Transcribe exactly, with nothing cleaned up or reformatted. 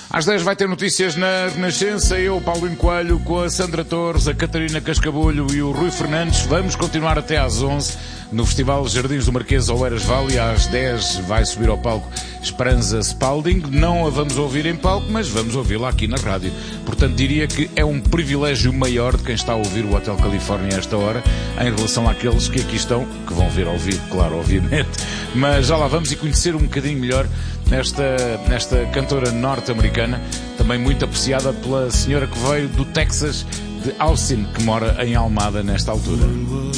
Às dez vai ter notícias na Renascença. Eu, Paulo Coelho, com a Sandra Torres, a Catarina Cascabulho e o Rui Fernandes. Vamos continuar até às onze no Festival Jardins do Marquês Oeiras Valley. Às dez vai subir ao palco Esperanza Spalding. Não a vamos ouvir em palco, mas vamos ouvi-la aqui na rádio. Portanto, diria que é um privilégio maior de quem está a ouvir o Hotel Califórnia a esta hora, em relação àqueles que aqui estão, que vão ver ao vivo, claro, obviamente. Mas já lá vamos e conhecer um bocadinho melhor nesta, nesta cantora norte-americana, também muito apreciada pela senhora que veio do Texas, de Austin, que mora em Almada nesta altura.